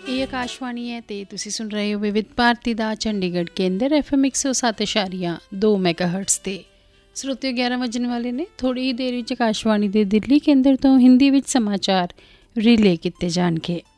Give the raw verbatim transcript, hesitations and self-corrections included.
ਇਹ ਆਕਾਸ਼ਵਾਣੀ ਹੈ ਅਤੇ ਤੁਸੀਂ ਸੁਣ ਰਹੇ ਹੋ ਵਿਵਿਧ ਭਾਰਤੀ ਦਾ ਚੰਡੀਗੜ੍ਹ ਕੇਂਦਰ ਐਫ ਐਮ ਇੱਕ ਸੌ ਸੱਤ ਇਸ਼ਾਰੀਆ ਦੋ ਮੈਗਾ ਹਰਟਸ 'ਤੇ। ਸਰੋਤਿਓ ਗਿਆਰਾਂ ਵੱਜਣ ਵਾਲੇ ਨੇ। ਥੋੜ੍ਹੀ ਹੀ ਦੇਰ ਵਿੱਚ ਆਕਾਸ਼ਵਾਣੀ ਦੇ ਦਿੱਲੀ ਕੇਂਦਰ ਤੋਂ ਹਿੰਦੀ ਵਿੱਚ ਸਮਾਚਾਰ ਰਿਲੇ ਕੀਤੇ ਜਾਣਗੇ।